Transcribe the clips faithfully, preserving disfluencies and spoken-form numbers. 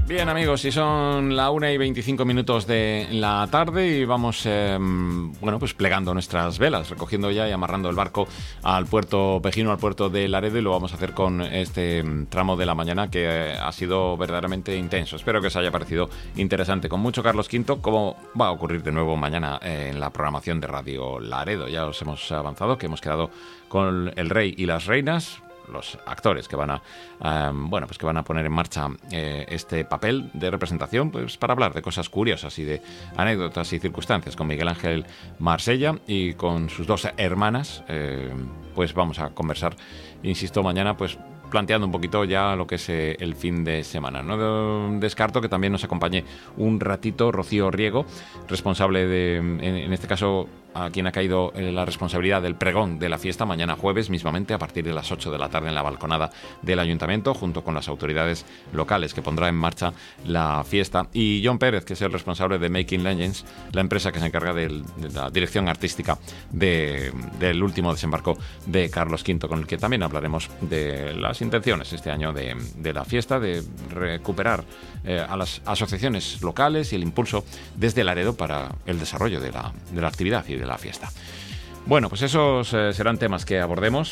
Bien, amigos, y son la una y veinticinco minutos de la tarde y vamos, eh, bueno, pues plegando nuestras velas, recogiendo ya y amarrando el barco al puerto Pejino, al puerto de Laredo, y lo vamos a hacer con este tramo de la mañana que eh, ha sido verdaderamente intenso. Espero que os haya parecido interesante. Con mucho Carlos Quinto, como va a ocurrir de nuevo mañana eh, en la programación de Radio Laredo. Ya os hemos avanzado que hemos quedado con el rey y las reinas, los actores que van a um, bueno pues que van a poner en marcha eh, este papel de representación, pues para hablar de cosas curiosas y de anécdotas y circunstancias con Miguel Ángel Marsella y con sus dos hermanas. Eh, pues vamos a conversar, insisto, mañana, pues planteando un poquito ya lo que es eh, el fin de semana. No descarto que también nos acompañe un ratito Rocío Riego, responsable de, en, en este caso, a quien ha caído eh, la responsabilidad del pregón de la fiesta mañana jueves, mismamente a partir de las ocho de la tarde en la balconada del Ayuntamiento, junto con las autoridades locales que pondrá en marcha la fiesta. Y John Pérez, que es el responsable de Making Legends, la empresa que se encarga del, de la dirección artística de, del último desembarco de Carlos Quinto, con el que también hablaremos de las intenciones este año de, de la fiesta, de recuperar eh, a las asociaciones locales y el impulso desde Laredo para el desarrollo de la, de la actividad y de la fiesta. Bueno, pues esos eh, serán temas que abordemos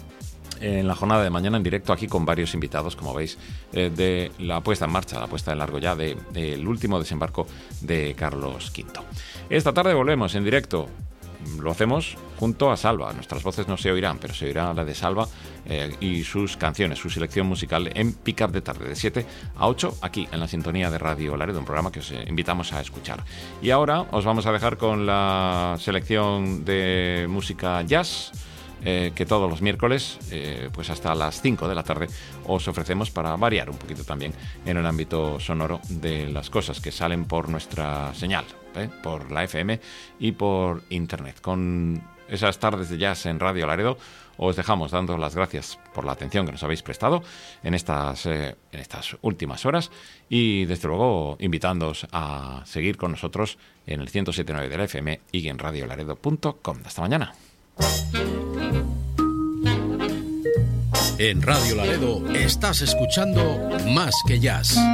en la jornada de mañana en directo, aquí con varios invitados, como veis, eh, de la puesta en marcha, la puesta en largo ya del de, de último desembarco de Carlos Quinto. Esta tarde volvemos en directo. Lo hacemos junto a Salva. Nuestras voces no se oirán, pero se oirá la de Salva eh, y sus canciones, su selección musical en Pick Up de tarde, de siete a ocho, aquí en la sintonía de Radio Laredo, un programa que os eh, invitamos a escuchar. Y ahora os vamos a dejar con la selección de música jazz, Eh, que todos los miércoles, eh, pues hasta las cinco de la tarde, os ofrecemos para variar un poquito también en el ámbito sonoro de las cosas que salen por nuestra señal, ¿eh? por la F M y por internet. Con esas tardes de jazz en Radio Laredo, os dejamos dando las gracias por la atención que nos habéis prestado en estas, eh, en estas últimas horas, y desde luego invitándoos a seguir con nosotros en el ciento siete punto nueve de la F M y en radio laredo punto com. Hasta mañana. En Radio Laredo estás escuchando Más que Jazz.